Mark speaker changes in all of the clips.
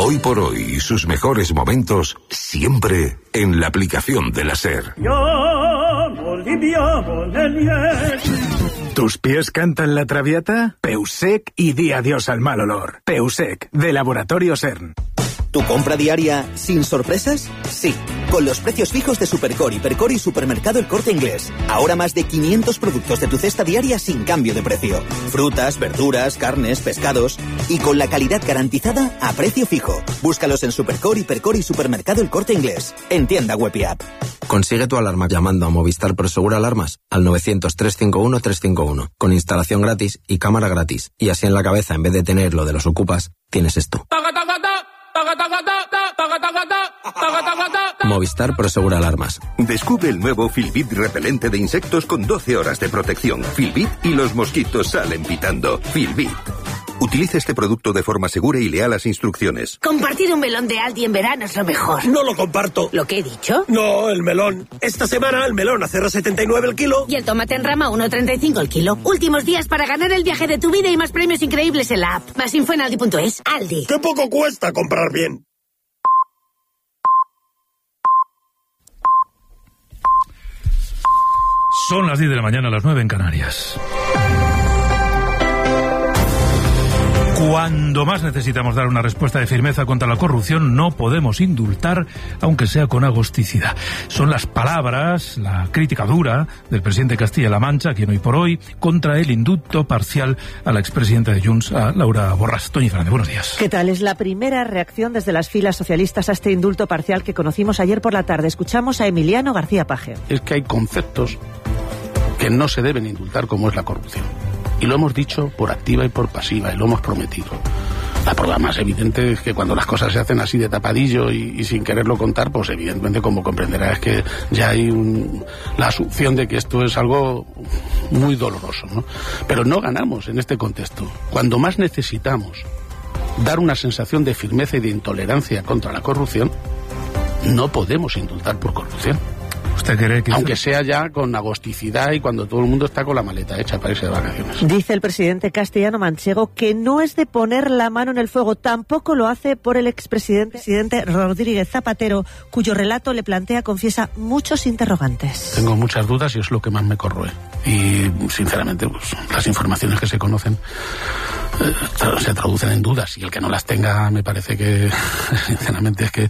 Speaker 1: Hoy por hoy y sus mejores momentos siempre en la aplicación de la SER.
Speaker 2: ¿Tus pies cantan la Traviata? Peusec y di adiós al mal olor. Peusec, de Laboratorio CERN.
Speaker 3: ¿Tu compra diaria sin sorpresas? Sí, con los precios fijos de Supercore, Hipercor y Supermercado El Corte Inglés. Ahora más de 500 productos de tu cesta diaria sin cambio de precio. Frutas, verduras, carnes, pescados y con la calidad garantizada a precio fijo. Búscalos en Supercore, Hipercor y Supermercado El Corte Inglés. En tienda web y app.
Speaker 4: Consigue tu alarma llamando a Movistar Prosegur Alarmas al 900-351-351 con instalación gratis y cámara gratis. Y así en la cabeza, en vez de tener lo de los ocupas, tienes esto. Movistar Prosegur Alarmas.
Speaker 1: Descubre el nuevo Filbit repelente de insectos con 12 horas de protección. Filbit y los mosquitos salen pitando. Filbit. Utilice este producto de forma segura y lea las instrucciones.
Speaker 5: Compartir un melón de Aldi en verano es lo mejor.
Speaker 6: No lo comparto.
Speaker 5: ¿Lo que he dicho?
Speaker 6: No, el melón. Esta semana el melón a 0,79 el kilo.
Speaker 5: Y el tomate en rama 1,35 el kilo. Últimos días para ganar el viaje de tu vida y más premios increíbles en la app. Más info en aldi.es. Aldi.
Speaker 6: ¡Qué poco cuesta comprar bien!
Speaker 7: Son las 10 de la mañana, las 9 en Canarias. Cuando más necesitamos dar una respuesta de firmeza contra la corrupción, no podemos indultar, aunque sea con agosticidad. Son las palabras, la crítica dura del presidente de Castilla-La Mancha, quien hoy por hoy, contra el indulto parcial a la expresidenta de Junts, a Laura Borràs. Toñi Fernández, buenos días.
Speaker 8: ¿Qué tal? Es la primera reacción desde las filas socialistas a este indulto parcial que conocimos ayer por la tarde. Escuchamos a Emiliano García Paje.
Speaker 9: Es que hay conceptos que no se deben indultar, como es la corrupción. Y lo hemos dicho por activa y por pasiva, y lo hemos prometido. La prueba más evidente es que cuando las cosas se hacen así de tapadillo y sin quererlo contar, pues evidentemente, como comprenderá, es que ya hay la asunción de que esto es algo muy doloroso, ¿no? Pero no ganamos en este contexto. Cuando más necesitamos dar una sensación de firmeza y de intolerancia contra la corrupción, no podemos indultar por corrupción.
Speaker 7: ¿Usted cree que
Speaker 9: aunque sea ya con agosticidad y cuando todo el mundo está con la maleta hecha para irse de vacaciones?
Speaker 8: Dice el presidente castellano-manchego que no es de poner la mano en el fuego. Tampoco lo hace por el expresidente Rodríguez Zapatero, cuyo relato le plantea, confiesa, muchos interrogantes.
Speaker 9: Tengo muchas dudas y es lo que más me corroe. Y sinceramente, pues, las informaciones que se conocen se traducen en dudas, y el que no las tenga, me parece que sinceramente es que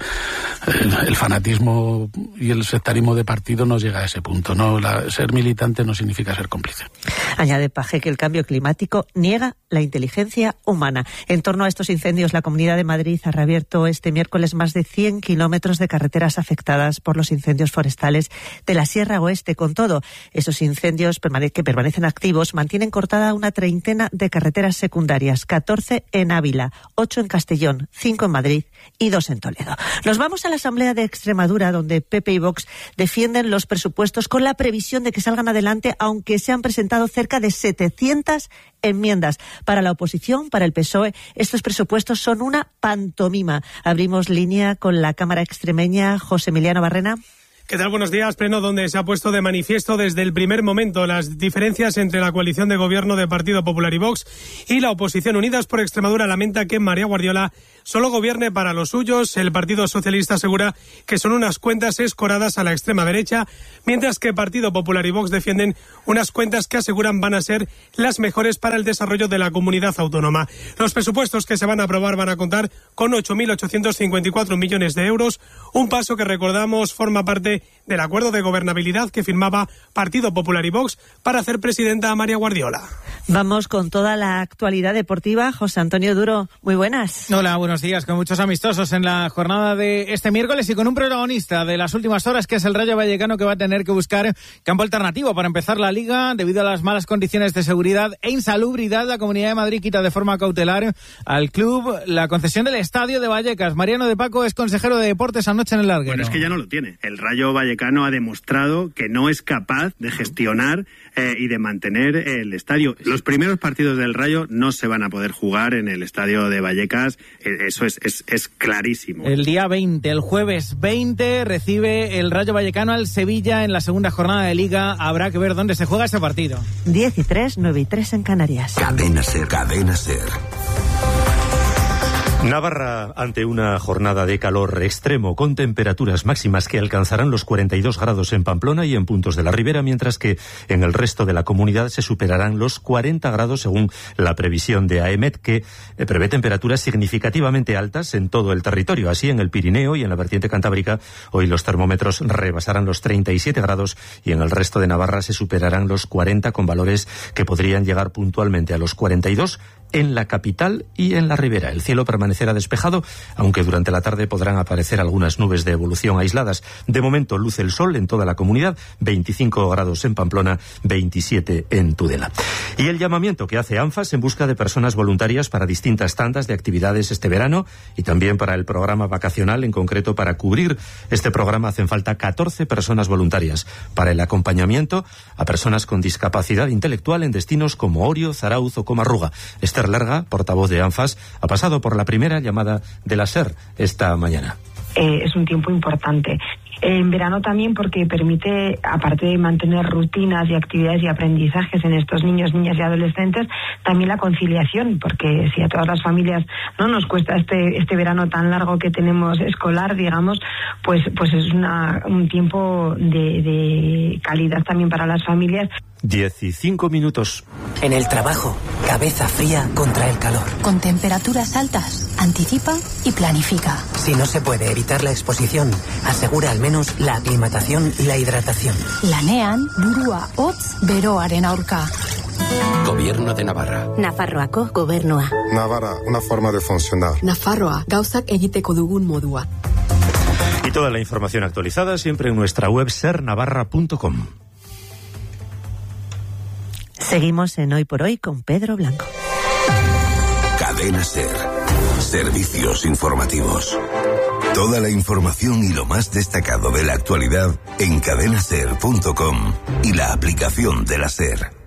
Speaker 9: el fanatismo y el sectarismo de partido nos llega a ese punto. No, ser militante no significa ser cómplice.
Speaker 8: Añade Paje que el cambio climático niega la inteligencia humana. En torno a estos incendios, la Comunidad de Madrid ha reabierto este miércoles más de 100 kilómetros de carreteras afectadas por los incendios forestales de la Sierra Oeste. Con todo, esos incendios que permanecen activos mantienen cortada una treintena de carreteras secundarias, 14 en Ávila, 8 en Castellón, 5 en Madrid y 2 en Toledo. Nos vamos a la Asamblea de Extremadura, donde PP y Vox defienden los presupuestos con la previsión de que salgan adelante, aunque se han presentado cerca de 700 enmiendas. Para la oposición, para el PSOE, estos presupuestos son una pantomima. Abrimos línea con la Cámara extremeña. José Emiliano Barrena.
Speaker 10: ¿Qué tal? Buenos días. Pleno donde se ha puesto de manifiesto desde el primer momento las diferencias entre la coalición de gobierno de Partido Popular y Vox y la oposición. Unidas por Extremadura lamenta que María Guardiola solo gobierne para los suyos. El Partido Socialista asegura que son unas cuentas escoradas a la extrema derecha, mientras que Partido Popular y Vox defienden unas cuentas que aseguran van a ser las mejores para el desarrollo de la comunidad autónoma. Los presupuestos que se van a aprobar van a contar con 8.854 millones de euros, un paso que, recordamos, forma parte del acuerdo de gobernabilidad que firmaba Partido Popular y Vox para hacer presidenta a María Guardiola.
Speaker 8: Vamos con toda la actualidad deportiva. José Antonio Duro, muy buenas.
Speaker 11: Hola, buenos días. Con muchos amistosos en la jornada de este miércoles y con un protagonista de las últimas horas, que es el Rayo Vallecano, que va a tener que buscar campo alternativo para empezar la Liga debido a las malas condiciones de seguridad e insalubridad. La Comunidad de Madrid quita de forma cautelar al club la concesión del estadio de Vallecas. Mariano de Paco es consejero de deportes anoche en el Larguero.
Speaker 12: Bueno, es que ya no lo tiene. El Rayo Vallecano ha demostrado que no es capaz de gestionar y de mantener el estadio. Los primeros partidos del Rayo no se van a poder jugar en el estadio de Vallecas, eso es clarísimo.
Speaker 11: El día 20, el jueves 20, recibe el Rayo Vallecano al Sevilla en la segunda jornada de Liga. Habrá que ver dónde se juega ese partido.
Speaker 8: 10:03, 9:03 en Canarias.
Speaker 1: Cadena SER, Cadena SER.
Speaker 13: Navarra ante una jornada de calor extremo con temperaturas máximas que alcanzarán los 42 grados en Pamplona y en puntos de la Ribera, mientras que en el resto de la comunidad se superarán los 40 grados según la previsión de AEMET, que prevé temperaturas significativamente altas en todo el territorio. Así, en el Pirineo y en la vertiente cantábrica hoy los termómetros rebasarán los 37 grados y en el resto de Navarra se superarán los 40, con valores que podrían llegar puntualmente a los 42 en la capital y en la Ribera. El cielo permanecerá despejado, aunque durante la tarde podrán aparecer algunas nubes de evolución aisladas. De momento luce el sol en toda la comunidad, 25 grados en Pamplona, 27 en Tudela. Y el llamamiento que hace ANFAS en busca de personas voluntarias para distintas tandas de actividades este verano y también para el programa vacacional. En concreto, para cubrir este programa hacen falta 14 personas voluntarias para el acompañamiento a personas con discapacidad intelectual en destinos como Orio, Zarauz o Comarruga. Esther Larga, portavoz de ANFAS, ha pasado por la primera llamada de la SER esta mañana.
Speaker 14: Es un tiempo importante. En verano también porque permite, aparte de mantener rutinas y actividades y aprendizajes en estos niños, niñas y adolescentes, también la conciliación, porque si a todas las familias no nos cuesta este verano tan largo que tenemos escolar, digamos, pues es un tiempo de calidad también para las familias.
Speaker 13: 15 minutos.
Speaker 15: En el trabajo, cabeza fría contra el calor.
Speaker 16: Con temperaturas altas, anticipa y planifica.
Speaker 15: Si no se puede evitar la exposición, asegura al menos la aclimatación y la hidratación.
Speaker 16: Lanean, burua, hotz, beroaren aurka.
Speaker 17: Gobierno de Navarra.
Speaker 5: Nafarroako gobernua.
Speaker 18: Navarra, una forma de funcionar.
Speaker 19: Nafarroa, gauzak egiteko dugun modua.
Speaker 13: Y toda la información actualizada siempre en nuestra web sernavarra.com.
Speaker 8: Seguimos en Hoy por Hoy con Pedro Blanco.
Speaker 1: Cadena SER. Servicios informativos. Toda la información y lo más destacado de la actualidad en cadenaser.com y la aplicación de la SER.